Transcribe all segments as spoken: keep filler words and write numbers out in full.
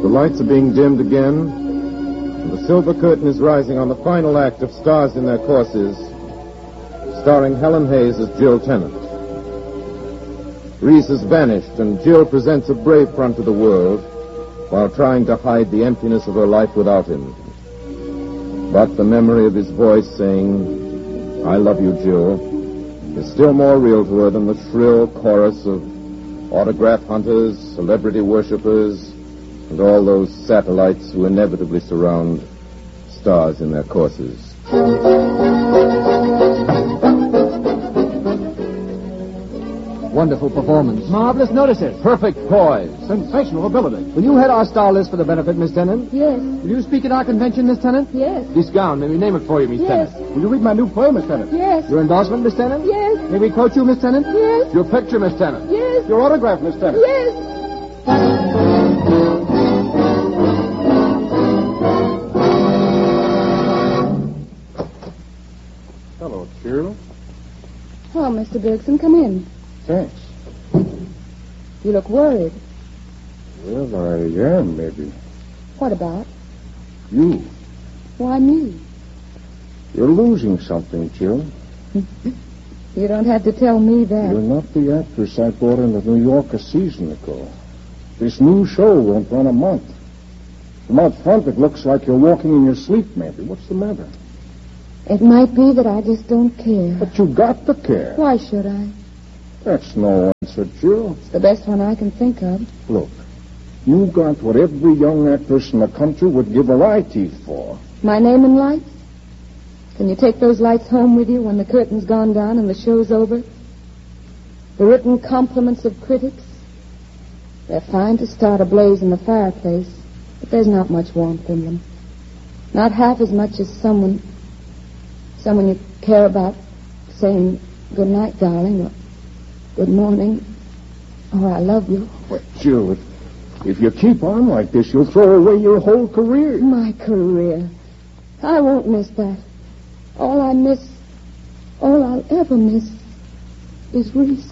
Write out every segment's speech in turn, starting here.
The lights are being dimmed again, and the silver curtain is rising on the final act of Stars in Their Courses, starring Helen Hayes as Jill Tennant. Reese has vanished, and Jill presents a brave front to the world while trying to hide the emptiness of her life without him. But the memory of his voice saying, "I love you, Jill," is still more real to her than the shrill chorus of autograph hunters, celebrity worshippers, and all those satellites who inevitably surround Stars in Their Courses. Wonderful performance. Marvelous notices. Perfect poise. Sensational ability. Will you head our star list for the benefit, Miss Tennant? Yes. Will you speak at our convention, Miss Tennant? Yes. This gown, may we name it for you, Miss Yes. Tennant? Will you read my new play, Miss Tennant? Yes. Your endorsement, Miss Tennant? Yes. May we quote you, Miss Tennant? Yes. Your picture, Miss Tennant? Yes. Your autograph, Miss Tennant? Yes. Hello, Jill. Oh, Mister Bergson, come in. Thanks. You look worried. Well, I am, maybe. What about? You. Why me? You're losing something, Jill. You don't have to tell me that. You're not the actress I brought into New York a season ago. This new show won't run a month. From out front, it looks like you're walking in your sleep, maybe. What's the matter? It might be that I just don't care. But you got to care. Why should I? That's no answer, Jill. It's the best one I can think of. Look, you got what every young actress in the country would give her eye teeth for. My name and lights? Can you take those lights home with you when the curtain's gone down and the show's over? The written compliments of critics? They're fine to start a blaze in the fireplace, but there's not much warmth in them. Not half as much as someone, someone you care about saying good night, darling, or good morning, or I love you. But, Jill, if, if you keep on like this, you'll throw away your whole career. My career. I won't miss that. All I miss, all I'll ever miss is Reese.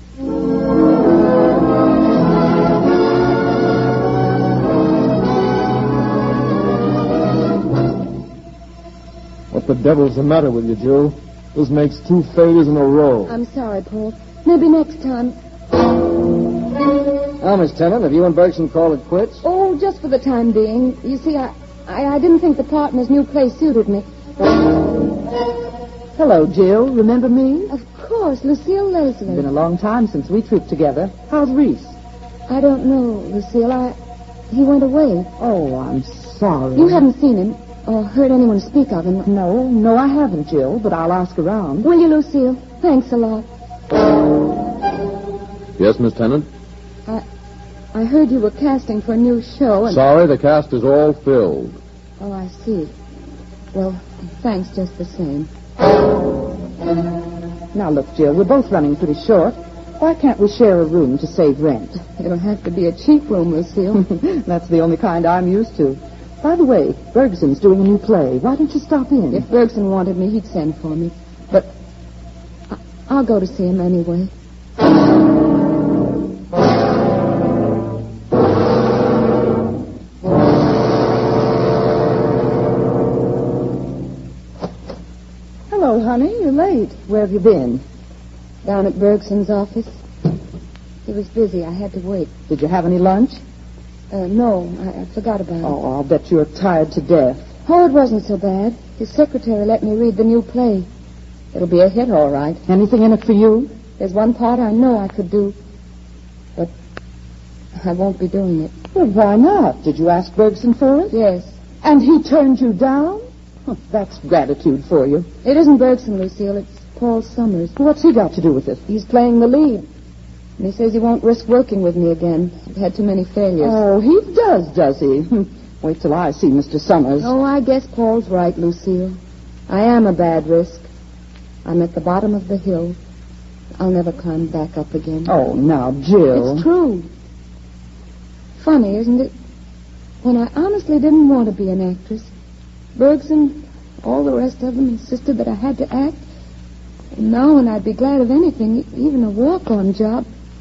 What the devil's the matter with you, Jill? This makes two failures in a row. I'm sorry, Paul. Maybe next time. Now, Miss Tennant, have you and Bergson called it quits? Oh, just for the time being. You see, I, I, I didn't think the part in his new play suited me. Hello, Jill. Remember me? Of course, Lucille Leslie. It's been a long time since we trooped together. How's Reese? I don't know, Lucille. I... He went away. Oh, I'm sorry. You haven't seen him or heard anyone speak of him? No, no, I haven't, Jill, but I'll ask around. Will you, Lucille? Thanks a lot. Yes, Miss Tennant? I... I heard you were casting for a new show and... Sorry, the cast is all filled. Oh, I see. Well, thanks just the same. Now, look, Jill, we're both running pretty short. Why can't we share a room to save rent? It'll have to be a cheap room, Lucille. That's the only kind I'm used to. By the way, Bergson's doing a new play. Why don't you stop in? If Bergson wanted me, he'd send for me. But I- I'll go to see him anyway. Hello, honey. You're late. Where have you been? Down at Bergson's office. He was busy. I had to wait. Did you have any lunch? Uh, no, I, I forgot about it. Oh, I'll bet you're tired to death. Oh, it wasn't so bad. His secretary let me read the new play. It'll be a hit, all right. Anything in it for you? There's one part I know I could do, but I won't be doing it. Well, why not? Did you ask Bergson for it? Yes. And he turned you down? Huh, that's gratitude for you. It isn't Bergson, Lucille. It's Paul Summers. What's he got to do with it? He's playing the lead. And he says he won't risk working with me again. I've had too many failures. Oh, he does, does he? Wait till I see Mister Summers. Oh, I guess Paul's right, Lucille. I am a bad risk. I'm at the bottom of the hill. I'll never climb back up again. Oh, now, Jill. It's true. Funny, isn't it? When I honestly didn't want to be an actress, Bergson, all the rest of them insisted that I had to act. And now when I'd be glad of anything, even a walk-on job,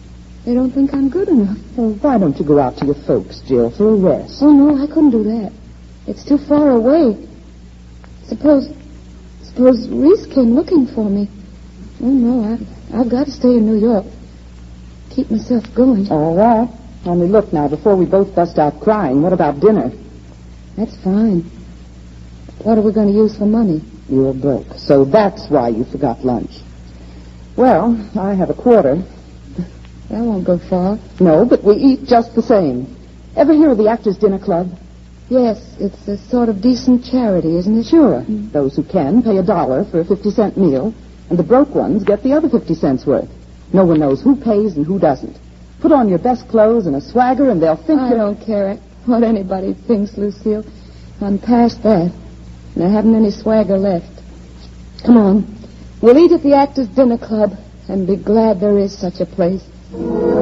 They don't think I'm good enough. Well, why don't you go out to your folks, Jill, for a rest? Oh, no, I couldn't do that. It's too far away. Suppose, suppose Reese came looking for me. Oh, no, I've, I've got to stay in New York. Keep myself going. All right. Only look now, before we both bust out crying, what about dinner? That's fine. What are we going to use for money? You're broke, so that's why you forgot lunch. Well, I have a quarter. That won't go far. No, but we eat just the same. Ever hear of the Actors Dinner Club? Yes, it's a sort of decent charity, isn't it? Sure. Mm. Those who can pay a dollar for a fifty-cent meal, and the broke ones get the other fifty cents worth. No one knows who pays and who doesn't. Put on your best clothes and a swagger, and they'll think I you're... don't care what anybody thinks, Lucille. I'm past that, and I haven't any swagger left. Come on. We'll eat at the Actors Dinner Club and be glad there is such a place.